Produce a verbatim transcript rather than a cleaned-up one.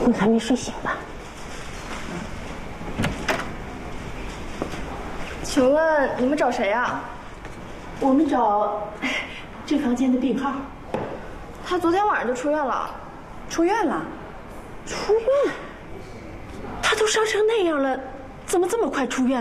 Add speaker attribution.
Speaker 1: 你还没睡醒吧？
Speaker 2: 请问你们找谁呀？
Speaker 1: 我们找这房间的病号。
Speaker 2: 他昨天晚上就出院了。
Speaker 3: 出院了？
Speaker 1: 出院？他都伤成那样了，怎么这么快出院